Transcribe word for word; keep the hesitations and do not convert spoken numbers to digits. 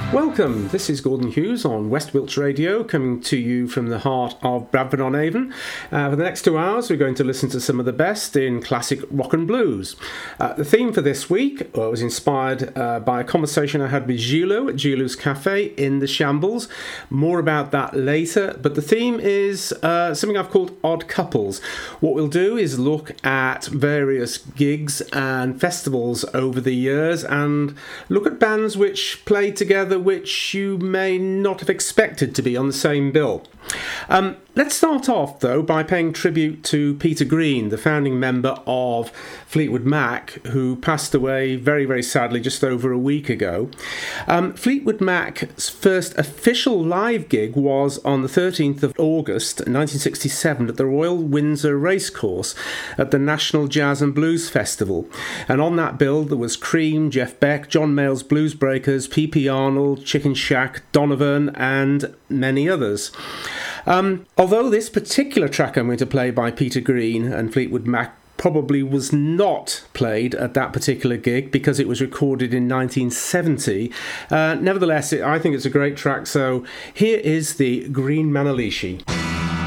Welcome, this is Gordon Hughes on West Wilts Radio, coming to you from the heart of Bradford-on-Avon. Uh, for the next two hours we're going to listen to some of the best in classic rock and blues. Uh, the theme for this week uh, was inspired uh, by a conversation I had with Gilou at Gilou's Cafe in the Shambles. More about that later, but the theme is uh, something I've called Odd Couples. What we'll do is look at various gigs and festivals over the years and look at bands which played together which you may not have expected to be on the same bill. Um, let's start off, though, by paying tribute to Peter Green, the founding member of Fleetwood Mac, who passed away very, very sadly just over a week ago. Um, Fleetwood Mac's first official live gig was on the thirteenth of August nineteen sixty-seven at the Royal Windsor Racecourse at the National Jazz and Blues Festival. And on that bill there was Cream, Jeff Beck, John Mayall's Blues Breakers, P P Arnold, Chicken Shack, Donovan, and many others. Um, although this particular track I'm going to play by Peter Green and Fleetwood Mac probably was not played at that particular gig because it was recorded in nineteen seventy, uh, nevertheless, it, I think it's a great track, so here is the Green Manalishi.